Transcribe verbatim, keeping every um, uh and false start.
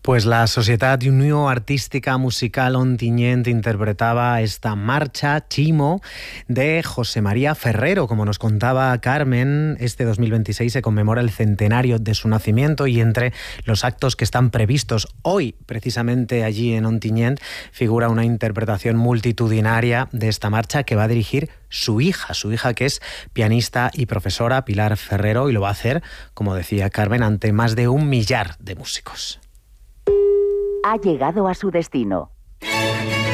Pues la Societat Unió Artística Musical Ontinyent interpretaba esta marcha Chimo de José María Ferrero. Como nos contaba Carmen, este dos mil veintiséis se conmemora el centenario de su nacimiento y entre los actos que están previstos hoy, precisamente allí en Ontinyent, figura una interpretación multitudinaria de esta marcha que va a dirigir su hija, su hija que es pianista y profesora, Pilar Ferrero, y lo va a hacer, como decía Carmen, ante más de un millar de músicos. Ha llegado a su destino.